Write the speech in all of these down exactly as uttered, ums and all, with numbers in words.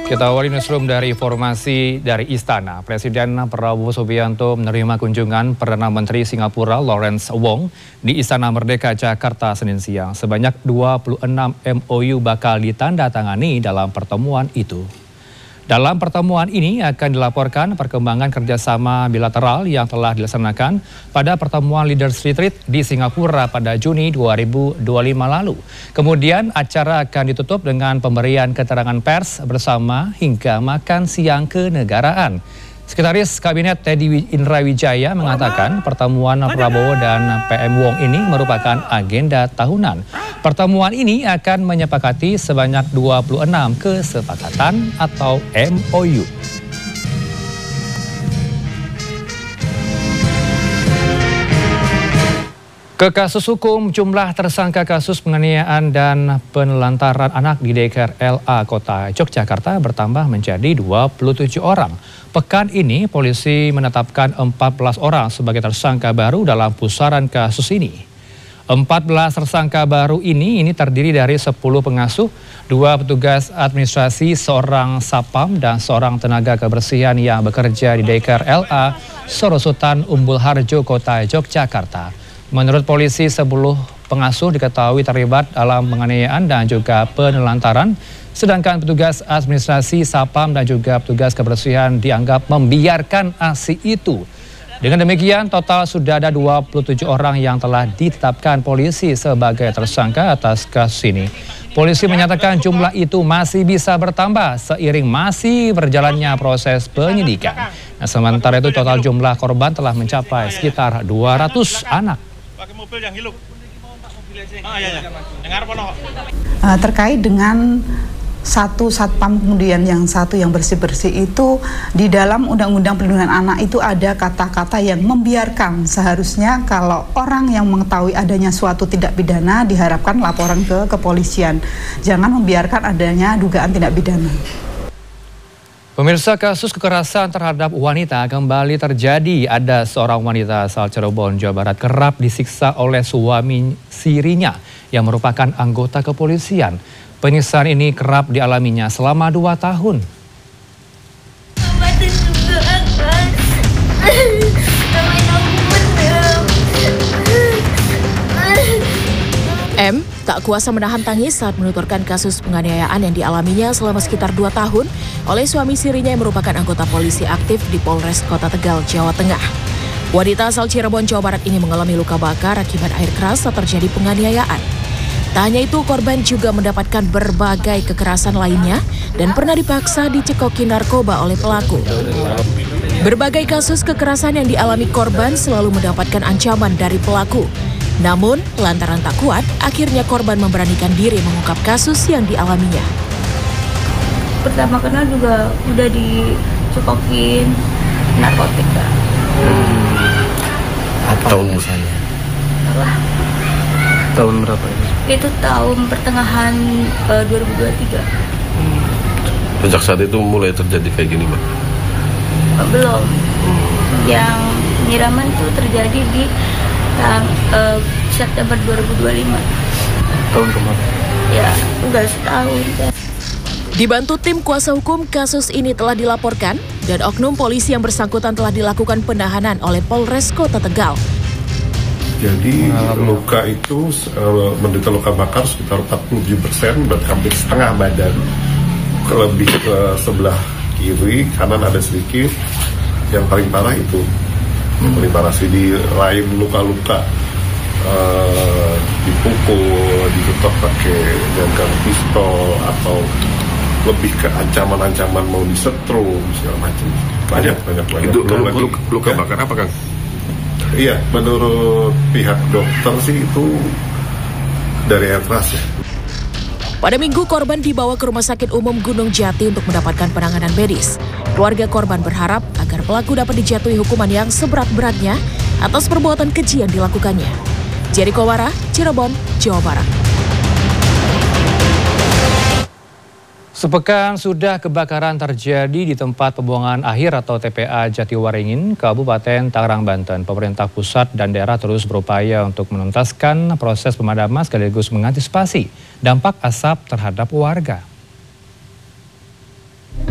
Kita awali newsroom dari informasi dari Istana. Presiden Prabowo Subianto menerima kunjungan Perdana Menteri Singapura Lawrence Wong di Istana Merdeka Jakarta Senin siang. Sebanyak dua puluh enam M O U bakal ditandatangani dalam pertemuan itu. Dalam pertemuan ini akan dilaporkan perkembangan kerjasama bilateral yang telah dilaksanakan pada pertemuan Leaders Retreat di Singapura pada Juni dua ribu dua puluh lima lalu. Kemudian acara akan ditutup dengan pemberian keterangan pers bersama hingga makan siang kenegaraan. Sekretaris Kabinet Teddy Indrawijaya mengatakan pertemuan Prabowo dan P M Wong ini merupakan agenda tahunan. Pertemuan ini akan menyepakati sebanyak dua puluh enam kesepakatan atau M O U. Ke kasus hukum, jumlah tersangka kasus penganiayaan dan penelantaran anak di D K R L A Kota Yogyakarta bertambah menjadi dua puluh tujuh orang. Pekan ini, polisi menetapkan empat belas orang sebagai tersangka baru dalam pusaran kasus ini. empat belas tersangka baru ini ini terdiri dari sepuluh pengasuh, dua petugas administrasi, seorang sapam, dan seorang tenaga kebersihan yang bekerja di D K R L A Sorosutan Umbul Harjo, Kota Yogyakarta. Menurut polisi, sepuluh pengasuh diketahui terlibat dalam penganiayaan dan juga penelantaran, sedangkan petugas administrasi, sapam, dan juga petugas kebersihan dianggap membiarkan aksi itu. Dengan demikian, total sudah ada dua puluh tujuh orang yang telah ditetapkan polisi sebagai tersangka atas kasus ini. Polisi menyatakan jumlah itu masih bisa bertambah seiring masih berjalannya proses penyidikan. Nah, sementara itu total jumlah korban telah mencapai sekitar dua ratus anak. Uh, terkait dengan satu satpam kemudian yang satu yang bersih-bersih itu, di dalam Undang-Undang Perlindungan Anak itu ada kata-kata yang membiarkan seharusnya kalau orang yang mengetahui adanya suatu tindak pidana diharapkan laporan ke kepolisian. Jangan membiarkan adanya dugaan tindak pidana. Pemirsa, kasus kekerasan terhadap wanita kembali terjadi. Ada seorang wanita asal Cirebon, Jawa Barat kerap disiksa oleh suami sirinya yang merupakan anggota kepolisian. Penyiksaan ini kerap dialaminya selama dua tahun. M tak kuasa menahan tangis saat menuturkan kasus penganiayaan yang dialaminya selama sekitar dua tahun oleh suami sirinya yang merupakan anggota polisi aktif di Polres Kota Tegal, Jawa Tengah. Wanita asal Cirebon, Jawa Barat ini mengalami luka bakar akibat air keras saat terjadi penganiayaan. Tak hanya itu, korban juga mendapatkan berbagai kekerasan lainnya dan pernah dipaksa dicekoki narkoba oleh pelaku. Berbagai kasus kekerasan yang dialami korban selalu mendapatkan ancaman dari pelaku. Namun, lantaran tak kuat, akhirnya korban memberanikan diri mengungkap kasus yang dialaminya. Pertama kenal juga udah dicekokin narkotika. Hmm. Apa tahun misalnya? Salah. Tahun berapa ini? Itu tahun pertengahan uh, dua ribu dua puluh tiga. Hmm. Sejak saat itu mulai terjadi kayak gini, Mbak? Uh, belum. Hmm. Yang penyiraman itu terjadi di uh, September dua ribu dua puluh lima. Tahun kemarin? Ya, udah setahun. Ya. Dibantu tim kuasa hukum, kasus ini telah dilaporkan dan oknum polisi yang bersangkutan telah dilakukan penahanan oleh Polres Kota Tegal. Jadi luka itu uh, menderita luka bakar sekitar empat puluh tujuh persen, berarti hampir setengah badan, lebih ke sebelah kiri, kanan ada sedikit. Yang paling parah itu, yang paling parah sih di lain luka-luka, uh, dipukul, ditutup pakai dengan pistol atau lebih ke ancaman-ancaman mau disetrum segala macam. Banyak banyak banyak. Itu luka, luka, luka ya? Bakar apa, Kang? Iya, menurut pihak dokter sih itu dari air keras ya. Pada Minggu, korban dibawa ke Rumah Sakit Umum Gunung Jati untuk mendapatkan penanganan medis. Keluarga korban berharap agar pelaku dapat dijatuhi hukuman yang seberat-beratnya atas perbuatan keji yang dilakukannya. Jericho Wara, Cirebon, Jawa Barat. Sepekan sudah kebakaran terjadi di tempat pembuangan akhir atau T P A Jatiwaringin, Kabupaten Tangerang, Banten. Pemerintah pusat dan daerah terus berupaya untuk menuntaskan proses pemadaman sekaligus mengantisipasi dampak asap terhadap warga.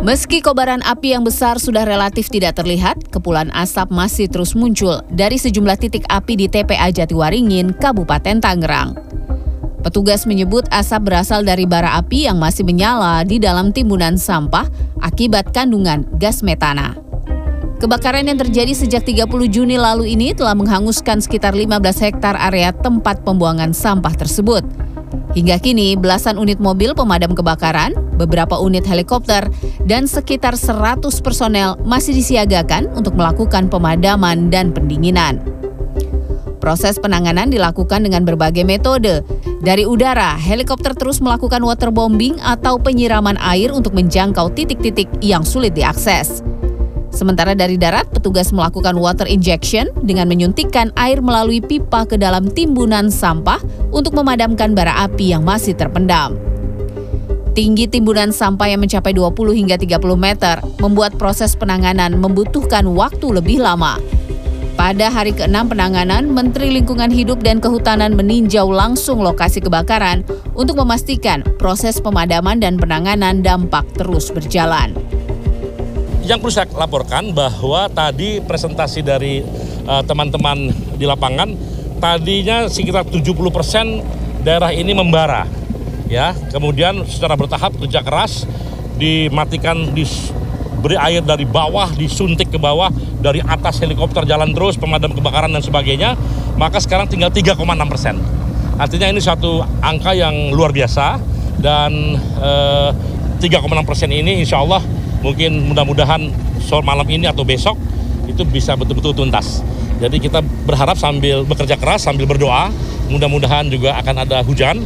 Meski kobaran api yang besar sudah relatif tidak terlihat, kepulan asap masih terus muncul dari sejumlah titik api di T P A Jatiwaringin, Kabupaten Tangerang. Petugas menyebut asap berasal dari bara api yang masih menyala di dalam timbunan sampah akibat kandungan gas metana. Kebakaran yang terjadi sejak tiga puluh Juni lalu ini telah menghanguskan sekitar lima belas hektar area tempat pembuangan sampah tersebut. Hingga kini, belasan unit mobil pemadam kebakaran, beberapa unit helikopter, dan sekitar seratus personel masih disiagakan untuk melakukan pemadaman dan pendinginan. Proses penanganan dilakukan dengan berbagai metode. Dari udara, helikopter terus melakukan waterbombing atau penyiraman air untuk menjangkau titik-titik yang sulit diakses. Sementara dari darat, petugas melakukan water injection dengan menyuntikkan air melalui pipa ke dalam timbunan sampah untuk memadamkan bara api yang masih terpendam. Tinggi timbunan sampah yang mencapai dua puluh hingga tiga puluh meter membuat proses penanganan membutuhkan waktu lebih lama. Pada hari keenam penanganan, Menteri Lingkungan Hidup dan Kehutanan meninjau langsung lokasi kebakaran untuk memastikan proses pemadaman dan penanganan dampak terus berjalan. Yang perlu saya laporkan bahwa tadi presentasi dari uh, teman-teman di lapangan, tadinya sekitar tujuh puluh persen daerah ini membara. Ya, kemudian secara bertahap kerja keras, dimatikan, diberi air dari bawah, disuntik ke bawah, dari atas helikopter jalan terus, pemadam kebakaran dan sebagainya, maka sekarang tinggal tiga koma enam persen. Artinya ini suatu angka yang luar biasa, dan uh, tiga koma enam persen ini insya Allah mungkin mudah-mudahan sore malam ini atau besok itu bisa betul-betul tuntas. Jadi kita berharap sambil bekerja keras, sambil berdoa, mudah-mudahan juga akan ada hujan.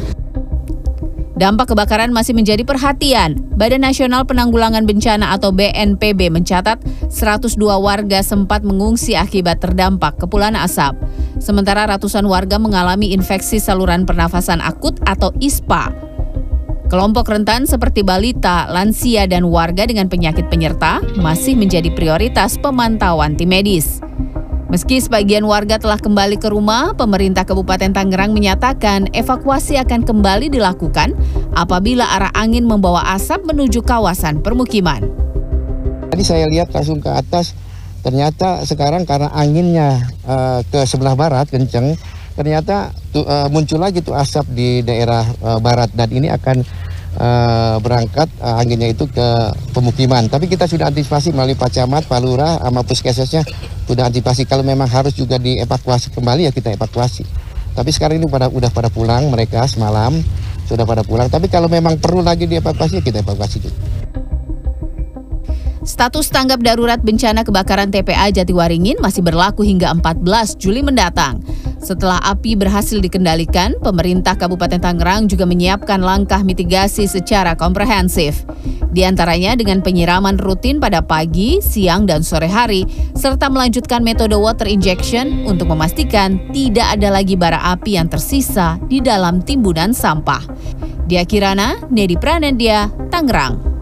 Dampak kebakaran masih menjadi perhatian. Badan Nasional Penanggulangan Bencana atau B N P B mencatat seratus dua warga sempat mengungsi akibat terdampak kepulan asap. Sementara ratusan warga mengalami infeksi saluran pernafasan akut atau I S P A. Kelompok rentan seperti balita, lansia, dan warga dengan penyakit penyerta masih menjadi prioritas pemantauan tim medis. Meski sebagian warga telah kembali ke rumah, pemerintah Kabupaten Tangerang menyatakan evakuasi akan kembali dilakukan apabila arah angin membawa asap menuju kawasan permukiman. Tadi saya lihat langsung ke atas, ternyata sekarang karena anginnya uh, ke sebelah barat kenceng, ternyata tuh, uh, muncul lagi tuh asap di daerah uh, barat, dan ini akan uh, berangkat uh, anginnya itu ke pemukiman. Tapi kita sudah antisipasi melalui Pak Camat, Pak Lurah, sama puskesmasnya sudah antisipasi. Kalau memang harus juga dievakuasi kembali ya kita evakuasi. Tapi sekarang ini pada udah pada pulang, mereka semalam sudah pada pulang. Tapi kalau memang perlu lagi dievakuasi, kita evakuasi juga. Status tanggap darurat bencana kebakaran T P A Jatiwaringin masih berlaku hingga empat belas Juli mendatang. Setelah api berhasil dikendalikan, pemerintah Kabupaten Tangerang juga menyiapkan langkah mitigasi secara komprehensif. Di antaranya dengan penyiraman rutin pada pagi, siang, dan sore hari, serta melanjutkan metode water injection untuk memastikan tidak ada lagi bara api yang tersisa di dalam timbunan sampah. Dia Kirana, Nedi Pranendya, Tangerang.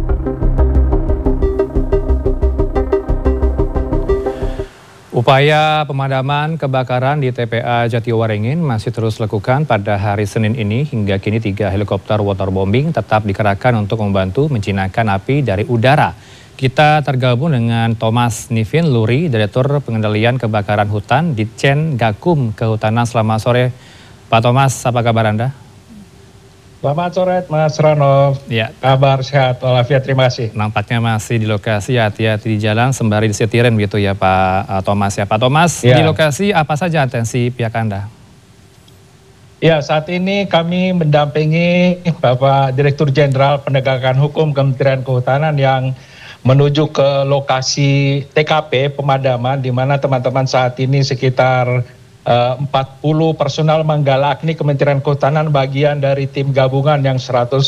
Upaya pemadaman kebakaran di T P A Jatiwaringin masih terus dilakukan pada hari Senin ini. Hingga kini tiga helikopter waterbombing tetap dikerahkan untuk membantu menjinakkan api dari udara. Kita tergabung dengan Thomas Nivin Luri, Direktur Pengendalian Kebakaran Hutan Ditjen Gakum Kehutanan. Selamat sore, Pak Thomas. Apa kabar Anda? Selamat sore Mas Rano, ya. Kabar sehat walafiat, terima kasih. Nampaknya masih di lokasi, hati-hati di jalan sembari disetirin gitu ya Pak Thomas ya. Pak Thomas, ya. Di lokasi apa saja atensi pihak Anda? Ya, saat ini kami mendampingi Bapak Direktur Jenderal Penegakan Hukum Kementerian Kehutanan yang menuju ke lokasi T K P pemadaman, di mana teman-teman saat ini sekitar empat puluh personal Manggala Agni Kementerian Kehutanan, bagian dari tim gabungan yang seratus